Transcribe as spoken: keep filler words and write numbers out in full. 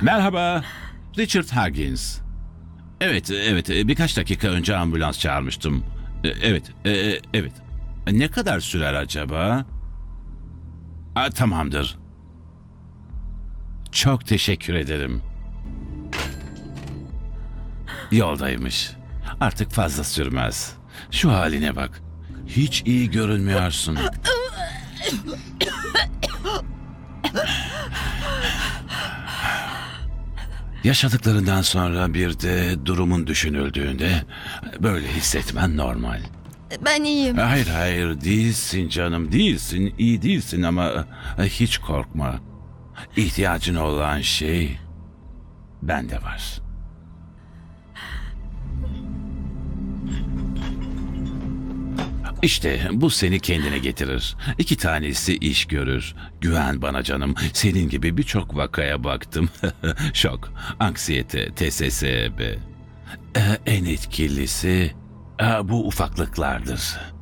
Merhaba, Richard Huggins. Evet, evet, birkaç dakika önce ambulans çağırmıştım. E, Evet, e, e, evet. Ne kadar sürer acaba? Aa, tamamdır. Çok teşekkür ederim. Yoldaymış. Artık fazla sürmez. Şu haline bak. Hiç iyi görünmüyorsun. Yaşadıklarından sonra bir de durumun düşünüldüğünde böyle hissetmen normal. Ben iyiyim. Hayır hayır değilsin canım değilsin iyi değilsin ama e, hiç korkma. İhtiyacın olan şey bende var. İşte bu seni kendine getirir. İki tanesi iş görür. Güven bana canım. Senin gibi birçok vakaya baktım. Şok, anksiyete, T S S B. Ee, en etkilisi e, bu ufaklıklardır.